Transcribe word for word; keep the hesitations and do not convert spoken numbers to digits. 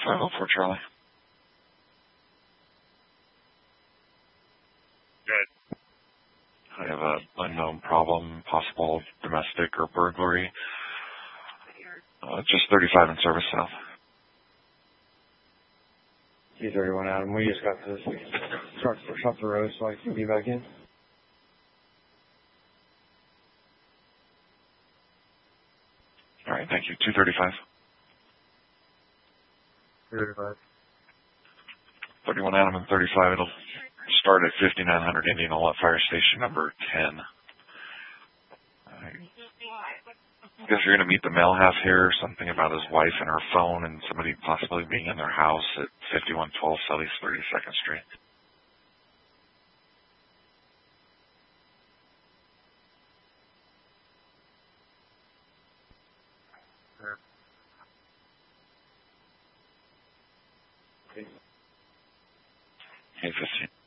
five oh four Charlie. Good. I have a unknown problem, possible domestic or burglary. Uh, just thirty-five in Service South. T thirty-one Adam, we just got this. Start to push off the road so I can be back in. All right, thank you. two thirty-five. thirty-five. thirty-one Adam and thirty-five. It'll start at fifty-nine hundred Indianola Fire Station number ten. I guess you're going to meet the male half here, something about his wife and her phone and somebody possibly being in their house at fifty-one twelve Southeast thirty-second Street. Okay. Hey, fifteen.